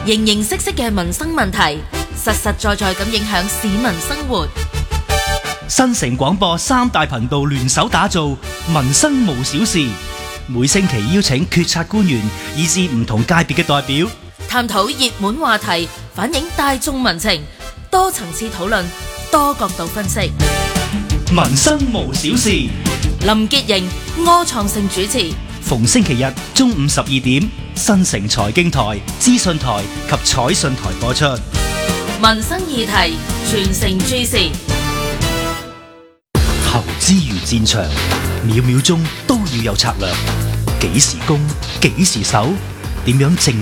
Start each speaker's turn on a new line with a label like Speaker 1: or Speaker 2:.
Speaker 1: 形形色色嘅民生問題，實實在在咁影響市民生活。
Speaker 2: 新城廣播3大頻道聯手打造民生無小事，每星期邀請決策官員以至唔同界別嘅代表，
Speaker 1: 探討熱門話題，反映大眾民情，多層次討論，多角度分析。
Speaker 2: 民生無小事，
Speaker 1: 林潔瑩、柯創盛主持，
Speaker 2: 逢星期日中午12點，新城財經台、資訊台及彩訊台播出。
Speaker 1: 民生議題，全城注視。
Speaker 2: 投資如戰場，秒秒鐘都要有策略，幾時攻，幾時守，點樣正